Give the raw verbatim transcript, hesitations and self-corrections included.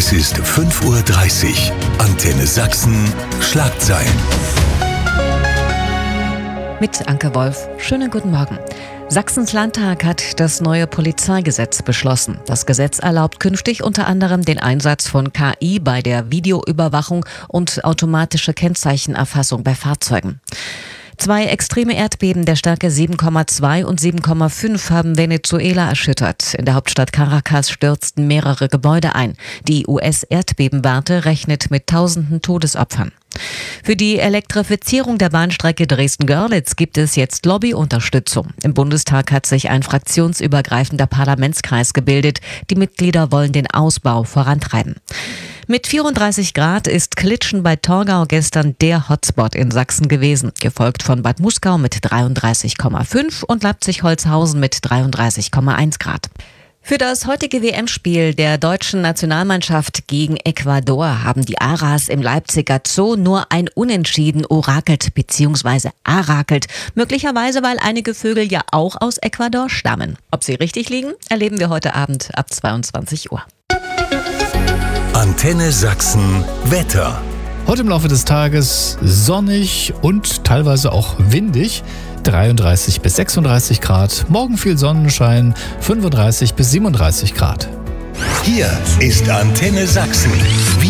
Es ist fünf Uhr dreißig. Antenne Sachsen. Schlagzeilen. Mit Anke Wolf. Schönen guten Morgen. Sachsens Landtag hat das neue Polizeigesetz beschlossen. Das Gesetz erlaubt künftig unter anderem den Einsatz von K I bei der Videoüberwachung und automatische Kennzeichenerfassung bei Fahrzeugen. Zwei extreme Erdbeben der Stärke sieben Komma zwei und sieben Komma fünf haben Venezuela erschüttert. In der Hauptstadt Caracas stürzten mehrere Gebäude ein. Die U S-Erdbebenwarte rechnet mit tausenden Todesopfern. Für die Elektrifizierung der Bahnstrecke Dresden-Görlitz gibt es jetzt Lobbyunterstützung. Im Bundestag hat sich ein fraktionsübergreifender Parlamentskreis gebildet. Die Mitglieder wollen den Ausbau vorantreiben. Mit vierunddreißig Grad ist Klitschen bei Torgau gestern der Hotspot in Sachsen gewesen, gefolgt von Bad Muskau mit dreiunddreißig Komma fünf und Leipzig-Holzhausen mit dreiunddreißig Komma eins Grad. Für das heutige W M-Spiel der deutschen Nationalmannschaft gegen Ecuador haben die Aras im Leipziger Zoo nur ein Unentschieden orakelt bzw. arakelt. Möglicherweise, weil einige Vögel ja auch aus Ecuador stammen. Ob sie richtig liegen, erleben wir heute Abend ab zweiundzwanzig Uhr. Antenne Sachsen Wetter. Heute im Laufe des Tages sonnig und teilweise auch windig. dreiunddreißig bis sechsunddreißig Grad. Morgen viel Sonnenschein. fünfunddreißig bis siebenunddreißig Grad. Hier ist Antenne Sachsen.